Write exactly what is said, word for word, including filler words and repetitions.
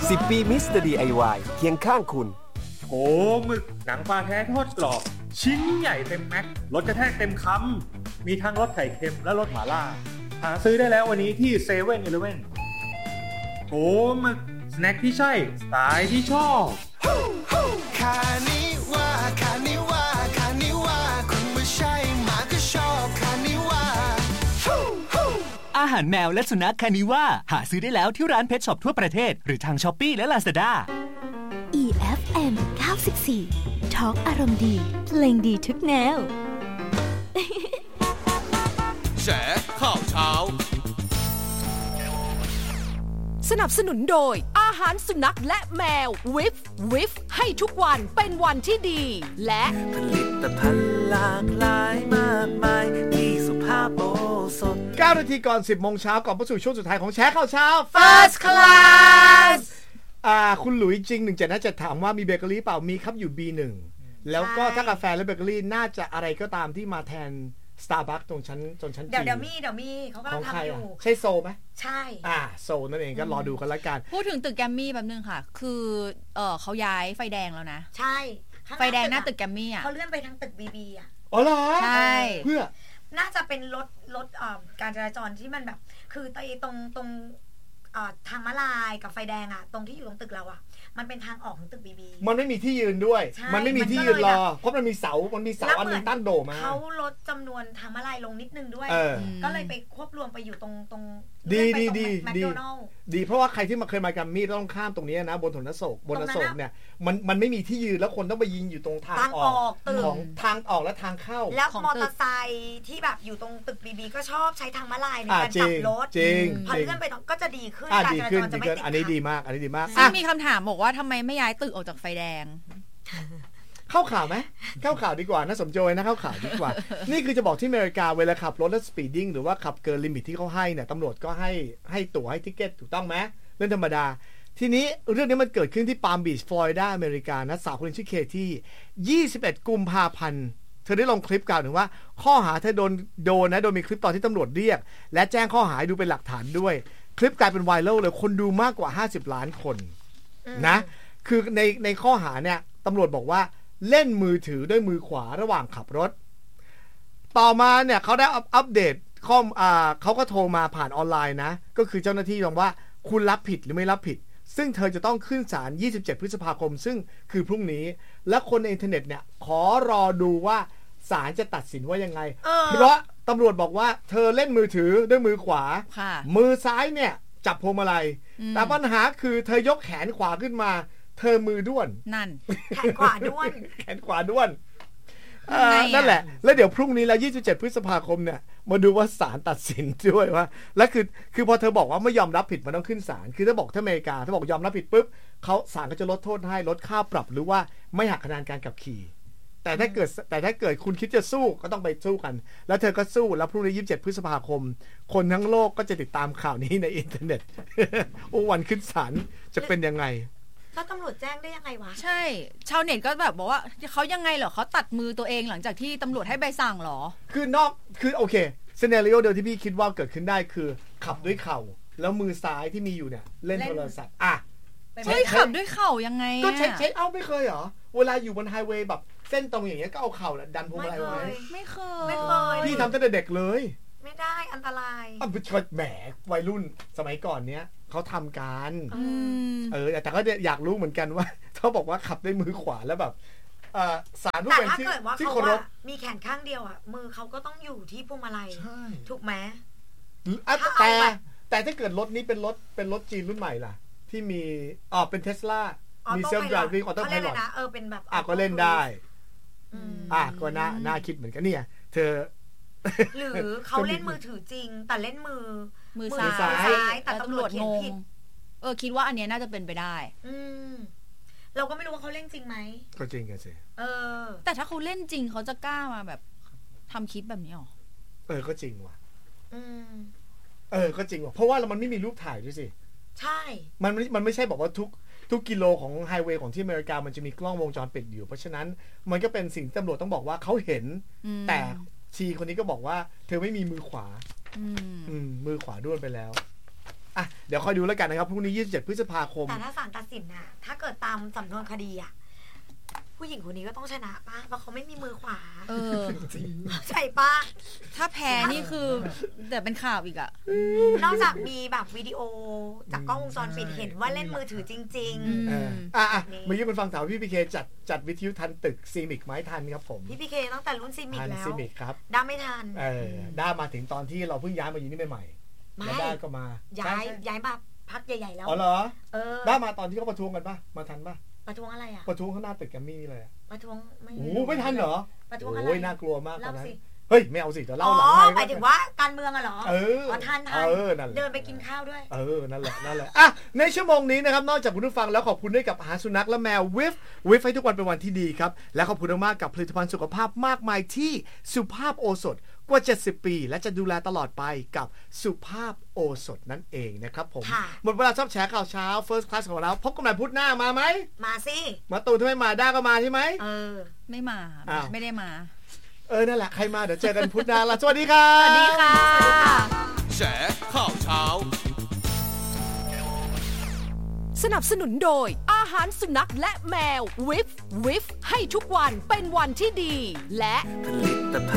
สิบ ปีมิสเตอร์ ดี ไอ วาย เคียงข้างคุณโอ้หมึกหนังปลาแท้ทอดกรอบชิ้นใหญ่เต็มแม็กรสกระแทกเต็มคำมีทั้งรสไข่เค็มและรสหม่าล่าหาซื้อได้แล้ววันนี้ที่เซเว่นอีเลฟเว่นโอ้หมึกสแน็คที่ใช่สไตล์ที่ชอบคานิว่าคานิว่าคานิว่าคุณไม่ใช่หมาก็ชอบคานิว่าอาหารแมวและสุนัขคานิว่าหาซื้อได้แล้วที่ร้านเพทช็อปทั่วประเทศหรือทาง Shopee และ Lazada อี เอฟ เอ็ม เก้าสิบสี่ ทอล์กอารมณ์ดีเพลงดีทุกแนวแฉข่าวเช้าสนับสนุนโดยอาหารสุนัขและแมววิฟวิฟให้ทุกวันเป็นวันที่ดีและผลิตภัณฑ์หลากหลายมากมายที่สุภาพโอสถเก้านาทีก่อน สิบโมงเช้าก่อนเข้าสู่ช่วงสุดท้ายของแชร์ข่าวเช้า First Class อ่าคุณหลุยจริงหนึ่งเจ็ดน่าจะถามว่ามีเบเกอรี่เปล่ามีครับอยู่ บี หนึ่ง แล้วก็ถ้ากาแฟและเบเกอรี่น่าจะอะไรก็ตามที่มาแทนStarbucks ตรงชั้นตรงชั้นจีเดี๋ยวเดี๋ยวมีเดี๋ยวมีเขากำลังทำอยู่ใช่โซไหมใช่อ่าโซนั่นเองก็รอดูกันละกันพูดถึงตึกแกรมมี่แป๊บนึงค่ะคือเออเขาย้ายไฟแดงแล้วนะใช่ไฟแดงหน้าตึกแกรมมี่อ่ะเขาเลื่อนไปทางตึกบีบีอ่ะอ๋อเหรอใช่เพื่อน่าจะเป็นรถรถการจราจรที่มันแบบคือตรงตรงทางม้าลายกับไฟแดงอ่ะตรงที่อยู่ตรงตึกเราอ่ะมันเป็นทางออกของตึกบีบีมันไม่มีที่ยืนด้วยมันไม่มีที่ยืนรอเพราะมันมีเสามันมีเสาอันนึงตั้งโดมาเขาลดจำนวนทางม้าลายลงนิดนึงด้วยก็เลยไปควบรวมไปอยู่ตรงตรงดีดีดีดีดีเพราะว่าใครที่มาเคยมากัมมี่ต้องข้ามตรงนี้นะบนถนนอโศกบนอโศกเนี่ยมันมันไม่มีที่ยืนแล้วคนต้องไปยืนอยู่ตรงทางออกของทางออกและทางเข้าแล้วมอเตอร์ไซค์ที่แบบอยู่ตรงตึกบีบีก็ชอบใช้ทางม้าลายในการขับรถพอเลื่อนไปก็จะดีขึ้นการจราจรจะไม่ติดอันนี้ดีมากอันนี้ดีมากซึ่งมีคำถามบอกว่าทำไมไม่ย้ายตึกออกจากไฟแดงเข้าข่าวไหมเข้าข่าวดีกว่านะสมโจยนะเข้าข่าวดีกว่า นี่คือจะบอกที่อเมริกาเวลาขับรถแล้วสปีดดิ้งหรือว่าขับเกินลิมิตที่เขาให้เนี่ยตำรวจก็ให้ให้ตั๋วให้ทิเก็ตถูกต้องไหมเรื่องธรรมดาทีนี้เรื่องนี้มันเกิดขึ้นที่ปาล์มบีชฟลอริดาอเมริกานะสาวคนนึงชื่อเคที่ยี่สิบเอ็ดกุมภาพันธ์เธอได้ลงคลิปกล่าวถึงว่าข้อหาเธอโดนโดนนะโดยมีคลิปตอนที่ตำรวจเรียกและแจ้งข้อหาดูเป็นหลักฐานด้วยคลิปกลายเป็นไวรัลเลยคนดูมากกว่าห้าสิบล้านคนนะคือในในข้อหาเนี่ยตำรวจบอกว่าเล่นมือถือด้วยมือขวาระหว่างขับรถต่อมาเนี่ยเขาได้อัปเดตข้ออ่าเขาก็โทรมาผ่านออนไลน์นะก็คือเจ้าหน้าที่บอกว่าคุณรับผิดหรือไม่รับผิดซึ่งเธอจะต้องขึ้นศาลยี่สิบเจ็ดพฤษภาคมซึ่งคือพรุ่งนี้และคนในอินเทอร์เน็ตเนี่ยขอรอดูว่าศาลจะตัดสินว่ายังไงเพราะตำรวจบอกว่าเธอเล่นมือถือด้วยมือขวามือซ้ายเนี่ยจับพวงมาลัยแต่ปัญหาคือเธอยกแขนขวาขึ้นมาเธอมือด้วนนั่นแขนขวาด้วนแขนขวาด้วนนั่นแหละแล้วเดี๋ยวพรุ่งนี้แล้วยี่สิบเจ็ดพฤษภาคมเนี่ยมาดูว่าศาลตัดสินด้วยว่าแล้วคือคือพอเธอบอกว่าไม่ยอมรับผิดมันต้องขึ้นศาลคือถ้าบอกที่อเมริกาถ้าบอกยอมรับผิดปุ๊บเขาศาลก็จะลดโทษให้ลดค่าปรับหรือว่าไม่หักคะแนนการขับขี่แต่ถ้าเกิดแต่ถ้าเกิดคุณคิดจะสู้ก็ต้องไปสู้กันแล้วเธอก็สู้แล้วพรุ่งนี้ยี่สิบเจ็ดพฤษภาคมคนทั้งโลกก็จะติดตามข่าวนี้ในอินเทอร์เน็ตโอ้วันขึ้นศาลจะเป็นยังไงแล้วตำรวจแจ้งได้ยังไงวะใช่ชาวเน็ตก็แบบบอกว่าเขายังไงเหรอเขาตัดมือตัวเองหลังจากที่ตำรวจให้ใบสั่งเหรอคือนอกคือโอเคซีนาริโอเดียวที่พี่คิดว่าเกิดขึ้นได้คือขับด้วยเข่าแล้วมือซ้ายที่มีอยู่เนี่ยเล่นโทรศัพท์อ่ะเฮ้ยขับด้วยเข่ายังไงก็ใช้ใช้เอาไม่เคยเหรอเวลาอยู่บนไฮเวย์แบบเส้นตรงอย่างเงี้ยก็เอาเข่าดันพวงมาลัยไว้ไม่เคยไม่เคยพี่ทำตั้งแต่เด็กเลยไม่ได้อันตรายอ่ะแหมวัยรุ่นสมัยก่อนเนี้ยเขาทำกันเออแต่ก็อยากรู้เหมือนกันว่าเขาบอกว่าขับด้วยมือขวาแล้วแบบสารรูปเป็นที่ที่เคารพมีแขนข้างเดียวอ่ะมือเขาก็ต้องอยู่ที่พวงมาลัยถูกไหมแต่แต่ถ้าเกิดรถนี้เป็นรถเป็นรถจีนรุ่นใหม่ล่ะที่มีอ๋อเป็น Tesla มีเซลฟ์ไดรฟ์วิ่งออโต้ไพลอตเออเป็นแบบอ่ะก็เล่นได้อ่ะก็น่าน่าคิดเหมือนกันเนี่ยเธอหรือเขาเล่นมือถือจริงแต่เล่นมือมือซ้ายแต่ตำรวจงงเออคิดว่าอันเนี้ยน่าจะเป็นไปได้อืมเราก็ไม่รู้ว่าเขาเล่นจริงไหมก็จริงกันสิเออแต่ถ้าเขาเล่นจริงเขาจะกล้ามาแบบทำคลิปแบบนี้หรอเออก็จริงว่ะอืมเออก็จริงว่ะเพราะว่ามันไม่มีรูปถ่ายด้วยสิใช่มันมันไม่ใช่บอกว่าทุกทุกกิโลของไฮเวย์ของที่อเมริกามันจะมีกล้องวงจรปิดอยู่เพราะฉะนั้นมันก็เป็นสิ่งที่ตำรวจต้องบอกว่าเขาเห็นแต่ชีคนนี้ก็บอกว่าเธอไม่มีมือขวาอืมมือขวาด้วนไปแล้วอ่ะเดี๋ยวคอยดูแล้วกันนะครับพรุ่งนี้ยี่สิบเจ็ดพฤษภาคมแต่ถ้าศาลตัดสินน่ะถ้าเกิดตามสำนวนคดีอ่ะผู้หญิงคนนี้ก็ต้องชนะป่ะเพราะเขาไม่มีมือขวาเออใช่ป่ะถ้าแพ้นี่คือแต่เป็นข่าวอีกอะนอกจากมีแบบวิดีโอจากกล้องวงจรปิดเห็นว่าเล่นมือถือจริงๆอ่ะอ่ะเมื่อกี้คุณฟังถามพี่พีเคจัดจัดวิทยุทันตึกซีมิกไหมทันครับผมพี่พีเคตั้งแต่รุ่นซีมิกแล้วซีมิกครับด้าไม่ทันเออด้ามาถึงตอนที่เราเพิ่งย้ายมาอยู่นี่ใหม่ๆแล้วด้าก็มาย้ายย้ายมาพักใหญ่ๆแล้วอ๋อเหรอเออด้ามาตอนที่เขาประท้วงกันป่ะมาทันป่ะประท้วงอะไรอ่ะประท้วงข้างหน้าตึกแกรมมี่เลยประท้วงไม่โอ้ไม่ทันเหรอประท้วงอะไรโอ้ยน่ากลัวมากตอนนั้นเฮ้ยไม่เอาสิเดี๋ยวเล่าหลังไมค์หมายถึงว่าการเมืองอะเหรอเออทันทันเดินไปกินข้าวด้วยเออนั่นแหละนั่นแหละอ่ะในชั่วโมงนี้นะครับนอกจากคุณผู้ฟังแล้วขอบคุณด้วยกับอาหารสุนัขและแมววิฟวิฟให้ทุกวันเป็นวันที่ดีครับและขอบคุณมากกับผลิตภัณฑ์สุขภาพมากมายที่สุภาพโอสถกว่าเจ็ดสิบปีและจะดูแลตลอดไปกับสุภาพโอสถนั่นเองนะครับผมหมดเวลาชอบแชร์ข่าวเช้า First Class ของเราพบกันใหม่พุธหน้ามาไหมมาสิมาตูนถ้าไม่มาด้าก็มาใช่ไหมเออไม่มาไม่ได้มาเออนั่นแหละใครมาเดี๋ยวเจอกันพุธหน้าละสวัสดีครับสวัสดีค่ะแชร์ข่าวเช้าสนับสนุนโดยอาหารสุนัขและแมววิฟวิฟให้ทุกวันเป็นวันที่ดีและผลิตภัณฑ์